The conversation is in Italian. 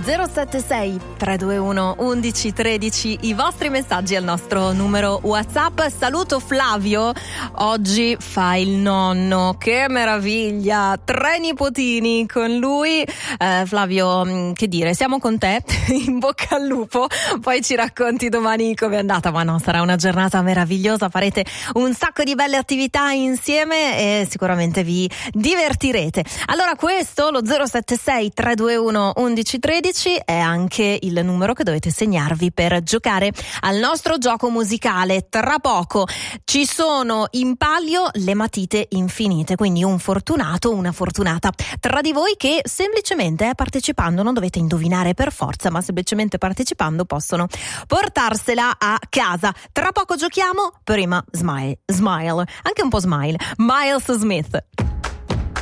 076 321 1113 i vostri messaggi al nostro numero WhatsApp. Saluto Flavio, oggi fa il nonno, che meraviglia, 3 nipotini con lui. Flavio, che dire, siamo con te, in bocca al lupo, poi ci racconti domani com'è andata, ma no, sarà una giornata meravigliosa, farete un sacco di belle attività insieme e sicuramente vi divertirete. Allora questo, lo 076 321 1113, è anche il numero che dovete segnarvi per giocare al nostro gioco musicale. Tra poco ci sono in palio le matite infinite, quindi un fortunato, una fortunata tra di voi che semplicemente partecipando, non dovete indovinare per forza, ma semplicemente partecipando possono portarsela a casa. Tra poco giochiamo, prima Smile, anche un po' Smile, Miles Smith.